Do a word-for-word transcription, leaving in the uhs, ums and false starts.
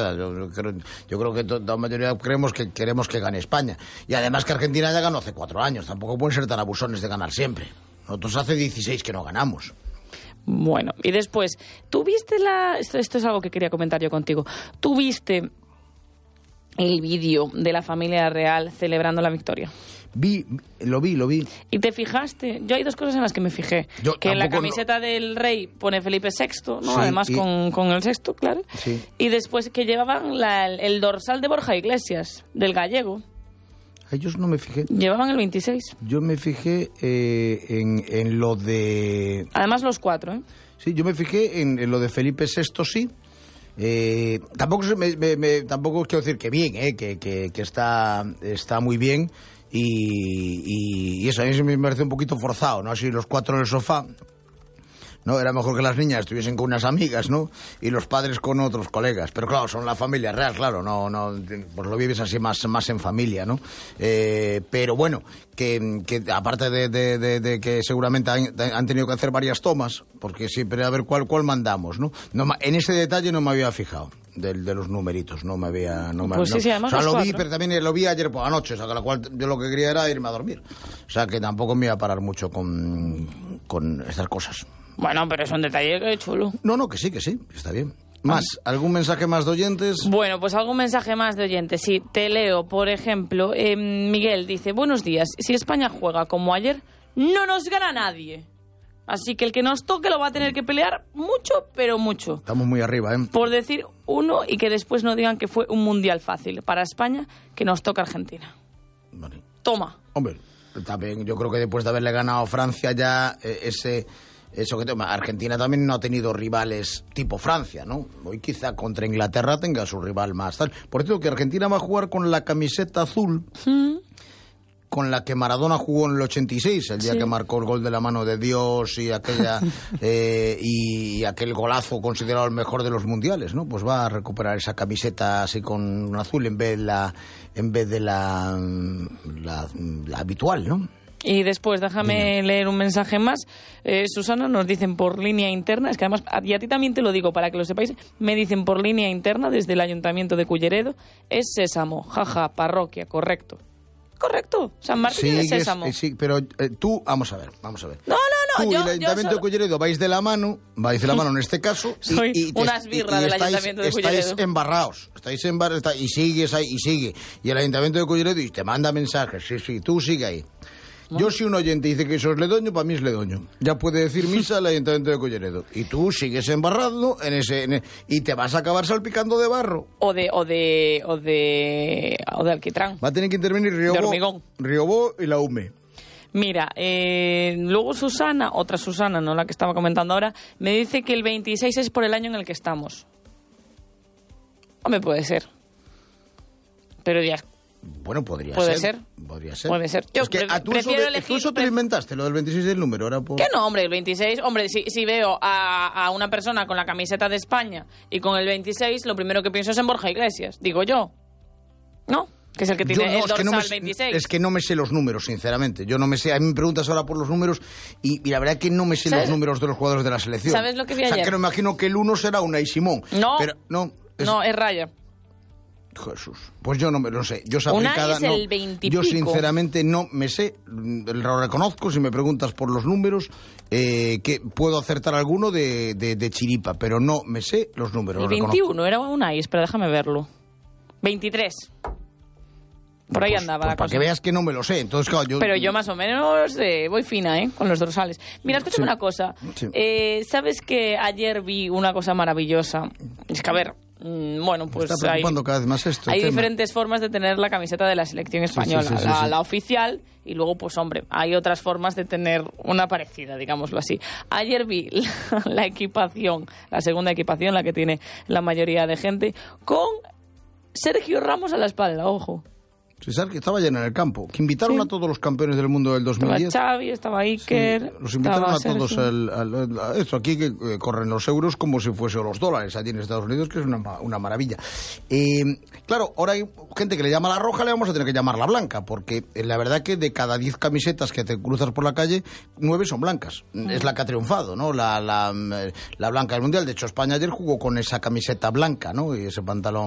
nada. Yo, yo, creo, yo creo que to, la mayoría creemos que queremos que gane España. Y además que Argentina ya ganó hace cuatro años. Tampoco pueden ser tan abusones de ganar siempre. Nosotros hace dieciséis que no ganamos. Bueno, y después, ¿tú viste la...? Esto, esto es algo que quería comentar yo contigo. ¿Tú viste el vídeo de la familia real celebrando la victoria? Vi, lo vi, lo vi. ¿Y te fijaste? Yo hay dos cosas en las que me fijé. Yo que en la tampoco camiseta no... del rey pone Felipe sexto, ¿no? Sí, Además y... con, con el sexto, claro. Sí. Y después que llevaban la, el dorsal de Borja Iglesias, del gallego. A ellos no me fijé. Llevaban el veintiséis. Yo me fijé eh, en, en lo de... Además los cuatro, ¿eh? Sí, yo me fijé en, en lo de Felipe sexto, sí. Eh, tampoco, me, me, me, tampoco quiero decir que bien, eh, que, que, que está, está muy bien. Y, y, y eso a mí me parece un poquito forzado, ¿no? Así los cuatro en el sofá, ¿no? Era mejor que las niñas estuviesen con unas amigas, ¿no? Y los padres con otros colegas. Pero claro, son la familia real, claro, no, no, pues lo vives así más, más en familia, ¿no? Eh, pero bueno, que, que aparte de, de, de, de que seguramente han, han tenido que hacer varias tomas, porque siempre a ver cuál, cuál mandamos, ¿no? no en ese detalle no me había fijado. De, de los numeritos, no me había... No me, pues sí, no, sí, además o sea, los lo vi, cuatro. pero también lo vi ayer por la noche, o sea, con la cual yo lo que quería era irme a dormir. O sea, que tampoco me iba a parar mucho con, con estas cosas. Bueno, pero es un detalle que chulo. No, no, que sí, que sí, está bien. Más, ¿algún mensaje más de oyentes? Bueno, pues algún mensaje más de oyentes. Sí, te leo, por ejemplo, eh, Miguel dice, buenos días, si España juega como ayer, no nos gana nadie. Así que el que nos toque lo va a tener que pelear mucho, pero mucho. Estamos muy arriba, ¿eh? Por decir uno y que después no digan que fue un mundial fácil. Para España, que nos toca Argentina. Vale. Toma. Hombre, también yo creo que después de haberle ganado a Francia ya eh, ese... Eso que toma. Argentina también no ha tenido rivales tipo Francia, ¿no? Hoy quizá contra Inglaterra tenga su rival más tal. Por cierto, que Argentina va a jugar con la camiseta azul... ¿Mm? Con la que Maradona jugó en el ochenta y seis, el día sí. que marcó el gol de la mano de Dios y aquella eh, y, y aquel golazo considerado el mejor de los mundiales, ¿no? Pues va a recuperar esa camiseta así con azul en vez de la en vez de la, la, la habitual, ¿no? Y después, déjame Dime. leer un mensaje más. Eh, Susana, nos dicen por línea interna, es que además, y a ti también te lo digo para que lo sepáis, me dicen por línea interna desde el Ayuntamiento de Culleredo, es Sésamo, jaja, parroquia, correcto. Correcto, San Martín sí, de Sésamo. Es, sí, pero eh, tú, vamos a ver, vamos a ver. No, no, no. Tú yo, y el Ayuntamiento solo... de Culleredo vais de la mano, vais de la mano en este caso. Soy y, y te, una esbirra y, y del estáis, Ayuntamiento de Culleredo. Estáis embarrados, estáis embarrados y sigues ahí, y sigue. Y el Ayuntamiento de Culleredo y te manda mensajes, sí, sí, tú sigue ahí. ¿No? Yo si un oyente dice que eso es Ledoño, para mí es Ledoño. Ya puede decir misa al Ayuntamiento de Culleredo. Y tú sigues embarrado en ese, en el, y te vas a acabar salpicando de barro. O de, o de, o de, o de alquitrán. Va a tener que intervenir Riobó, Riobó y la U M E. Mira, eh, luego Susana, otra Susana, no la que estaba comentando ahora, me dice que el veintiséis es por el año en el que estamos. Hombre, puede ser. Pero ya... Bueno, podría ¿Puede ser. ser? Podría ser. Puede ser. Yo es que a tú eso, prefiero de, elegir... tú eso te lo inventaste, lo del veintiséis del número. Era por... ¿Qué no, hombre? El veintiséis... Hombre, si, si veo a, a una persona con la camiseta de España y con el veintiséis, lo primero que pienso es en Borja Iglesias. Digo yo. ¿No? Que es el que tiene yo no, el es dorsal que no me, veintiséis. Es que no me sé los números, sinceramente. Yo no me sé... A mí me preguntas ahora por los números y, y la verdad es que no me sé ¿Sabes? los números de los jugadores de la selección. ¿Sabes lo que vi ayer? O sea, ayer? que no me imagino que el uno será Unai Simón. No. Pero, no, es... no, es Raya. Jesús, pues yo no me lo sé. Yo sabía Unai cada, es no, el veintipico. Yo sinceramente no me sé, lo reconozco si me preguntas por los números, eh, que puedo acertar alguno de, de, de chiripa, pero no me sé los números. El veintiuno era Unai, espera, déjame verlo. veintitrés. Por ahí pues, andaba pues la para cosa. que veas que no me lo sé. Entonces, claro, yo... Pero yo más o menos eh, voy fina, ¿eh? Con los dorsales. Mira, escúchame sí. una cosa. Sí. Eh, ¿Sabes que ayer vi una cosa maravillosa? Es que, a ver, mmm, bueno, pues me está preocupando hay, cada vez más esto. hay tema. diferentes formas de tener la camiseta de la selección española. Sí, sí, sí, la, sí, sí. la oficial y luego, pues hombre, hay otras formas de tener una parecida, digámoslo así. Ayer vi la, la equipación, la segunda equipación, la que tiene la mayoría de gente, con Sergio Ramos a la espalda, ojo. César, que estaba lleno en el campo, que invitaron sí. a todos los campeones del mundo del dos mil diez. Estaba Xavi, estaba Iker... Sí, los invitaron estaba a todos Sergio. al, al, a esto aquí, que eh, corren los euros como si fuesen los dólares allí en Estados Unidos, que es una, una maravilla. Eh, claro, ahora hay gente que le llama la roja, le vamos a tener que llamar la blanca, porque eh, la verdad que de cada diez camisetas que te cruzas por la calle, nueve son blancas. Mm. Es la que ha triunfado, ¿no? La, la, la blanca del Mundial. De hecho, España ayer jugó con esa camiseta blanca, ¿no? Y ese pantalón